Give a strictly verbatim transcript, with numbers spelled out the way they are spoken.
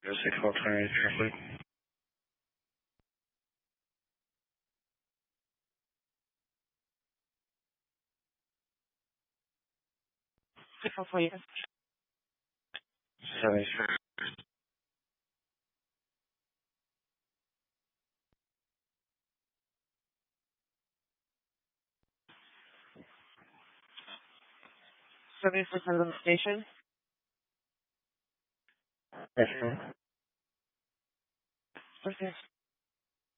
six four twenty traffic. six four for you. seventy-six. seventy-six on the station. Yes, ma'am. Okay.